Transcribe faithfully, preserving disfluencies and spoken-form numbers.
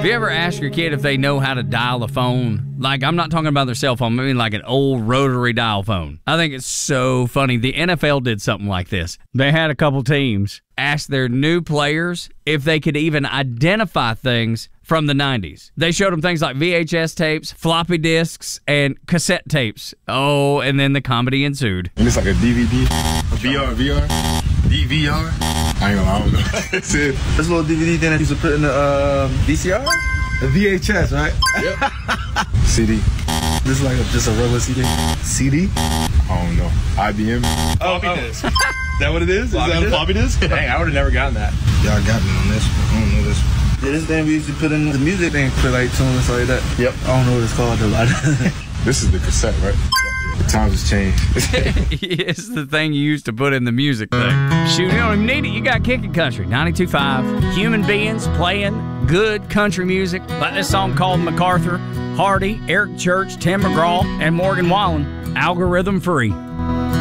Have you ever asked your kid if they know how to dial a phone? Like, I'm not talking about their cell phone, I mean like an old rotary dial phone. I think it's so funny. The N F L did something like this. They had a couple teams ask their new players if they could even identify things from the nineties. They showed them things like V H S tapes, floppy disks, and cassette tapes. Oh, and then the comedy ensued. And it's like a D V D, a V R, V R, D V R. I ain't gonna, I don't know. That's it. This little D V D thing that you used to put in the uh, V C R? The V H S, right? Yep. C D. This is like a, just a regular C D? C D? I don't know. I B M? Floppy oh, disc. Is that what it is? Floppy is that a floppy disc? Dang, I would have never gotten that. Y'all got me on this. I don't know this. Yeah, this thing we used to put in the music thing, play like tunes and stuff like that. Yep. I don't know what it's called though. This is the cassette, right? The times has changed. It's the thing you used to put in the music thing. Shoot, you don't even need it. You got Kickin' Country. ninety-two point five. Human beings playing good country music. Like this song called MacArthur, Hardy, Eric Church, Tim McGraw, and Morgan Wallen. Algorithm free.